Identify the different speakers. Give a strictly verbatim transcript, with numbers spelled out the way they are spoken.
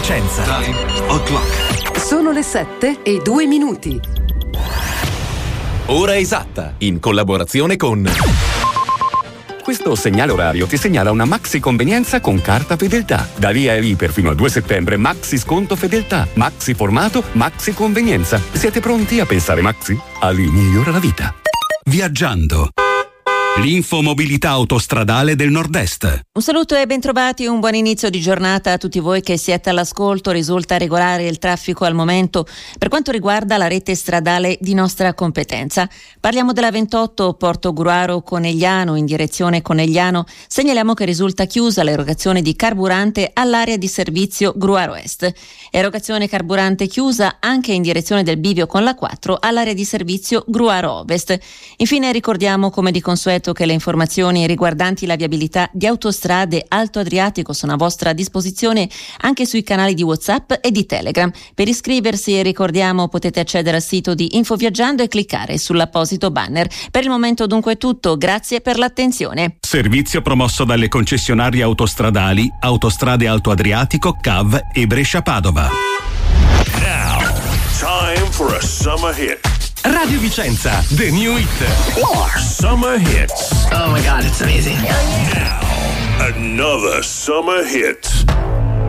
Speaker 1: Vicenza.
Speaker 2: Time o'clock.
Speaker 3: Sono le sette e due minuti.
Speaker 1: Ora esatta, in collaborazione con...
Speaker 4: Questo segnale orario ti segnala una maxi convenienza con carta fedeltà. Da via e lì per fino al due settembre, maxi sconto fedeltà, maxi formato, maxi convenienza. Siete pronti a pensare maxi? Ali migliora la vita.
Speaker 5: Viaggiando. L'infomobilità autostradale del Nord-Est.
Speaker 6: Un saluto e bentrovati, un buon inizio di giornata a tutti voi che siete all'ascolto. Risulta regolare il traffico al momento per quanto riguarda la rete stradale di nostra competenza. Parliamo della ventotto Porto Gruaro Conegliano in direzione Conegliano. Segnaliamo che risulta chiusa l'erogazione di carburante all'area di servizio Gruaro Est. Erogazione carburante chiusa anche in direzione del bivio con la quattro all'area di servizio Gruaro Ovest. Infine ricordiamo come di consueto che le informazioni riguardanti la viabilità di Autostrade Alto Adriatico sono a vostra disposizione anche sui canali di WhatsApp e di Telegram. Per iscriversi, ricordiamo, potete accedere al sito di Infoviaggiando e cliccare sull'apposito banner. Per il momento dunque è tutto, grazie per l'attenzione.
Speaker 5: Servizio promosso dalle concessionarie autostradali Autostrade Alto Adriatico, C A V e Brescia Padova.
Speaker 7: Now, time for a summer hit.
Speaker 1: Radio Vicenza, the new hit.
Speaker 7: Summer hits.
Speaker 8: Oh my God, it's amazing.
Speaker 7: Now, another summer hit.